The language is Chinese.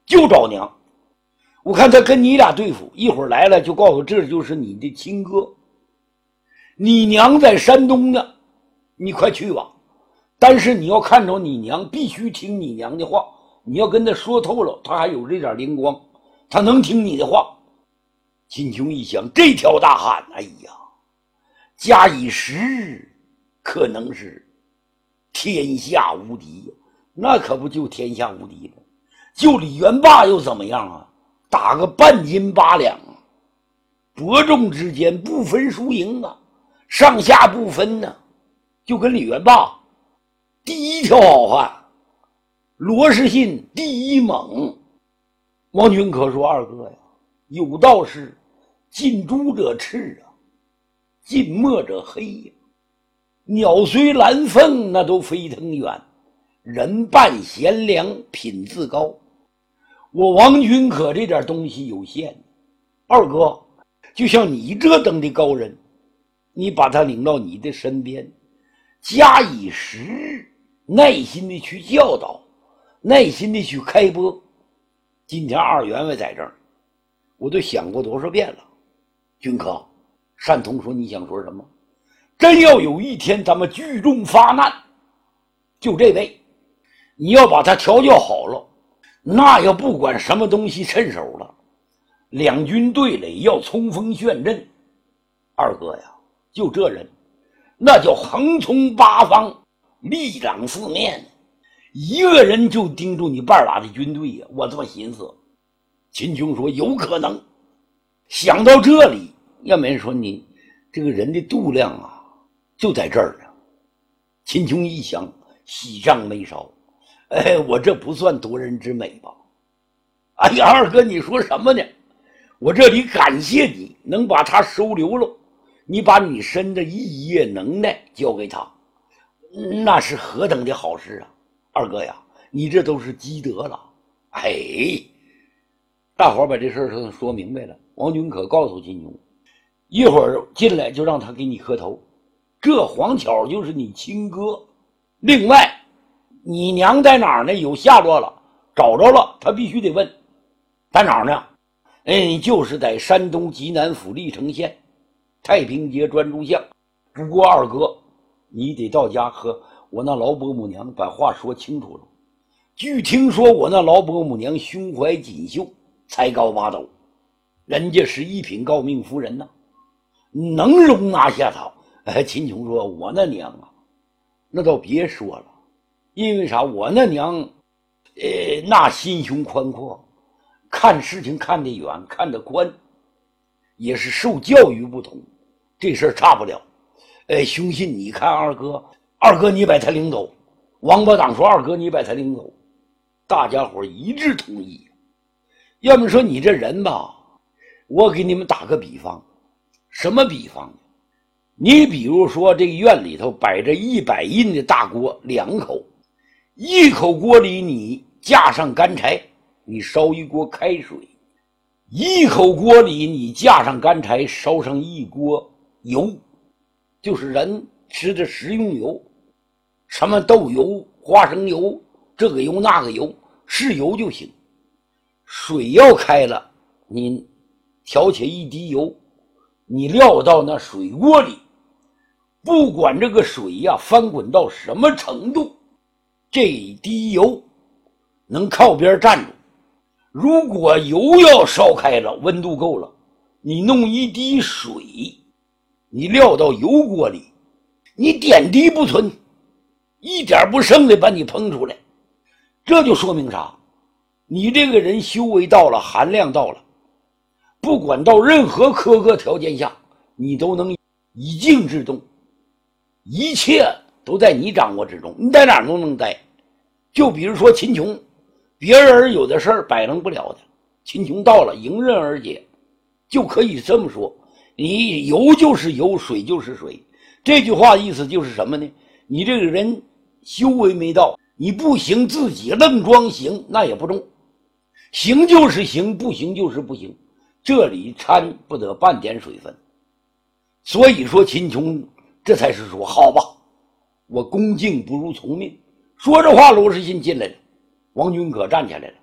就找娘。我看他跟你俩对付，一会儿来了就告诉这就是你的亲哥，你娘在山东呢，你快去吧。但是你要看着你娘，必须听你娘的话，你要跟他说透了，他还有这点灵光，他能听你的话。秦琼一想，这条大汉，哎呀，假以时日，可能是天下无敌，那可不就天下无敌了？就李元霸又怎么样啊？打个半斤8两啊，伯仲之间不分输赢啊，上下不分呢，就跟李元霸第一条好汉，罗士信第一猛。王君可说：“二哥呀，有道是近朱者赤啊，近墨者黑呀。鸟虽蓝凤，那都飞腾远；人扮贤良，品自高。我王君可这点东西有限，二哥就像你这等的高人，你把他领到你的身边，加以时日，耐心的去教导，耐心的去开播。今天二员外在这儿，我都想过多少遍了。君可，单通说你想说什么？真要有一天咱们聚众发难，就这位，你要把他调教好了，那要不管什么东西趁手了，两军对垒要冲锋陷阵，二哥呀，就这人，那叫横冲八方，力掌四面，一个人就盯住你半拉的军队呀！我这么寻思。秦琼说有可能。想到这里，要没人说你这个人的度量啊，就在这儿呢。秦琼一想，喜上眉梢，哎，我这不算夺人之美吧？哎呀，二哥，你说什么呢？我这里感谢你能把他收留了，你把你身的艺业能耐交给他，那是何等的好事啊！二哥呀，你这都是积德了。哎，大伙把这事儿说明白了。王君可告诉秦琼，一会儿进来就让他给你磕头，这黄巧就是你亲哥。另外，你娘在哪儿呢？有下落了，找着了，他必须得问在哪儿呢？哎，就是在山东济南府历城县太平街专诸巷。不过二哥，你得到家和我那老伯母娘把话说清楚了。据听说我那老伯母娘胸怀锦绣，才高八斗，人家是一品诰命夫人呐，能容纳下他。秦琼说我那娘啊，那倒别说了，因为啥？我那娘那心胸宽阔，看事情看得远，看得宽，也是受教育不同，这事儿差不了。兄信你看二哥你把他领走。王八党说二哥你把他领走，大家伙一致同意。要么说你这人吧，我给你们打个比方。什么比方呢？你比如说这个院里头摆着100印的大锅2口，一口锅里你架上干柴，你烧一锅开水，一口锅里你架上干柴烧上一锅油，就是人吃的食用油，什么豆油、花生油，这个油那个油，是油就行。水要开了，你挑起一滴油，你撂到那水锅里，不管这个水呀翻滚到什么程度，这一滴油能靠边站住。如果油要烧开了，温度够了，你弄一滴水，你撂到油锅里，你点滴不存，一点不剩的把你烹出来。这就说明啥？你这个人修为到了，含量到了，不管到任何苛刻条件下，你都能以静制动，一切都在你掌握之中，你在哪儿都能待。就比如说秦琼，别人有的事儿摆弄不了的，秦琼到了迎刃而解，就可以这么说。你油就是油，水就是水。这句话意思就是什么呢？你这个人修为没到，你不行自己愣装行，那也不中。行就是行，不行就是不行，这里掺不得半点水分。所以说秦琼这才是说好吧，我恭敬不如从命。说这话，罗士信进来了，王君可站起来了。